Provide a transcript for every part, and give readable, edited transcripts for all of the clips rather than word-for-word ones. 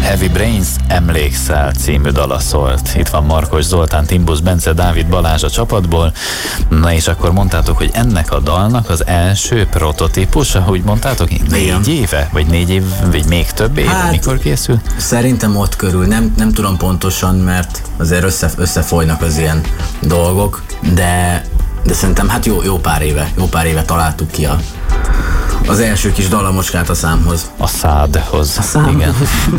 Heavy Brains Emlékszel című dala szólt. Itt van Markos Zoltán, Timbusz Bence, Dávid Balázs a csapatból. Na és akkor mondtátok, hogy ennek a dalnak az első prototípusa, úgy mondtátok, 4 éve? Vagy 4 év, vagy még több éve? Hát, mikor készül? Szerintem ott körül. Nem tudom pontosan, mert azért összefolynak az ilyen dolgok, de szerintem hát jó pár éve találtuk ki az első kis dallamocskát a számhoz. A szádhoz. Igen.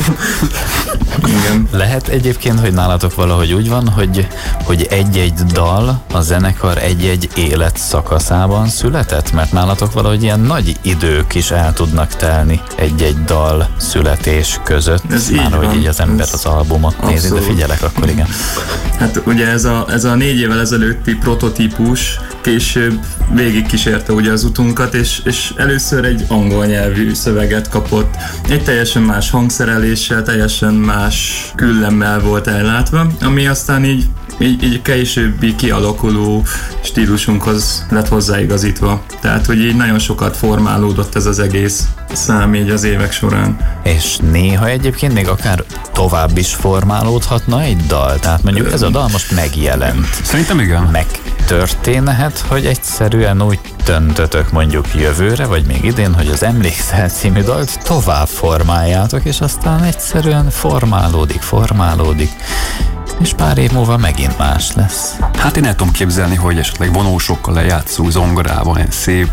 Igen. Lehet egyébként, hogy nálatok valahogy úgy van, hogy egy-egy dal a zenekar egy-egy életszakaszában született? Mert nálatok valahogy ilyen nagy idők is el tudnak telni egy-egy dal születés között. Ez már hogy így az ember az albumot nézi, de figyelek, akkor igen. Hát ugye ez a 4 évvel ezelőtti prototípus később végig kísérte ugye az utunkat, és először egy angol nyelvű szöveget kapott. Egy teljesen más hangszereléssel, teljesen más küllemmel volt ellátva, ami aztán így későbbi kialakuló stílusunkhoz lett hozzáigazítva. Tehát, hogy így nagyon sokat formálódott ez az egész szám így az évek során. És néha egyébként még akár tovább is formálódhatna egy dal? Tehát mondjuk ez a dal most megjelent. Szerintem igen. Megtörténhet, hogy egyszerűen úgy döntötök mondjuk jövőre, vagy még idén, hogy az Emlékszel című dalt tovább formáljátok, és aztán egyszerűen formálódik, és pár év múlva megint más lesz. Hát én el tudom képzelni, hogy esetleg vonósokkal lejátszó zongorával, ilyen szép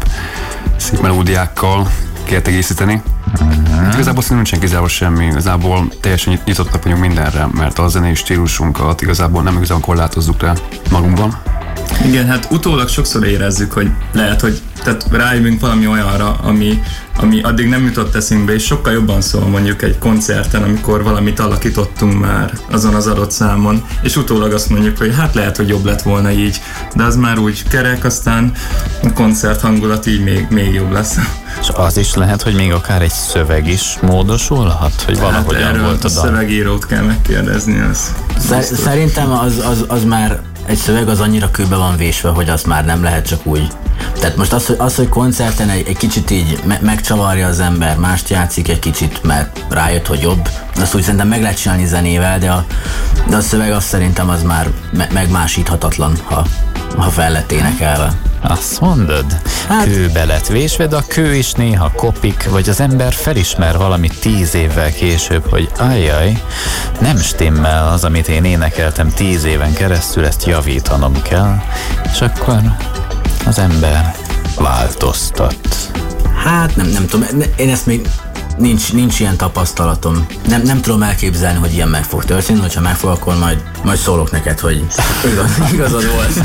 melódiákkal kellett egészíteni. Hát igazából szerintem nincsen kizárólag semmi, igazából teljesen nyitottak vagyunk mindenre, mert a zenei stílusunkat igazából nem igazán korlátozzuk rá magunkban. Igen, hát utólag sokszor érezzük, hogy lehet, hogy tehát rájövünk valami olyanra, ami addig nem jutott eszünkbe, és sokkal jobban szól mondjuk egy koncerten, amikor valamit alakítottunk már azon az adott számon, és utólag azt mondjuk, hogy hát lehet, hogy jobb lett volna így, de az már úgy kerek, aztán a koncert hangulat így még jobb lesz. És az is lehet, hogy még akár egy szöveg is módosulhat, hogy valahogyan hát volt a dal. A szövegírót kell megkérdezni. Szerintem az már egy szöveg az annyira kőbe van vésve, hogy azt már nem lehet csak úgy. Tehát most az, hogy koncerten egy kicsit így megcsavarja az ember, mást játszik egy kicsit, mert rájött, hogy jobb, azt úgy szerintem meg lehet csinálni zenével, de a szöveg azt szerintem az már megmásíthatatlan, ha fel lett énekelve. Azt mondod? Hát, kőbe lett vésve, de a kő is néha kopik, vagy az ember felismer valamit 10 évvel később, hogy ajjaj, nem stimmel az, amit én énekeltem 10 éven keresztül, ezt javítanom kell, és akkor az ember változtat. Hát nem tudom, én ezt még nincs ilyen tapasztalatom. Nem tudom elképzelni, hogy ilyen meg fog történni, hogyha meg fog, akkor majd szólok neked, hogy igazad volt.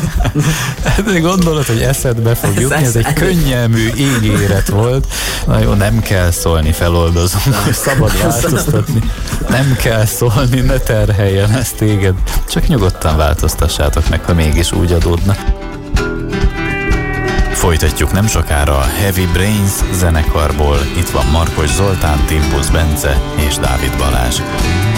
De gondolod, hogy eszedbe fog jutni, ez egy könnyelmű ígéret volt. Na jó, nem kell szólni, feloldozom, hogy szabad változtatni. Nem kell szólni, ne terheljen ezt téged. Csak nyugodtan változtassátok meg, ha mégis úgy adódna. Folytatjuk nem sokára a Heavy Brains zenekarból. Itt van Markos Zoltán, Timbusz Bence és Dávid Balázs.